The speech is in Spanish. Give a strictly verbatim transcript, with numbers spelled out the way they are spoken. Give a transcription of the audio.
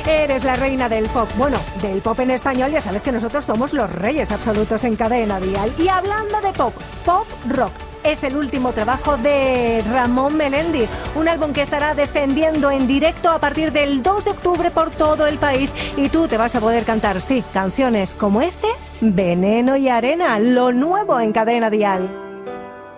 Eres la reina del pop. Bueno, del pop en español, ya sabes que nosotros somos los reyes absolutos en Cadena Dial. Y hablando de pop, pop rock. Es el último trabajo de Ramón Melendi, un álbum que estará defendiendo en directo a partir del dos de octubre por todo el país. Y tú te vas a poder cantar, sí, canciones como este, Veneno y Arena, lo nuevo en Cadena Dial.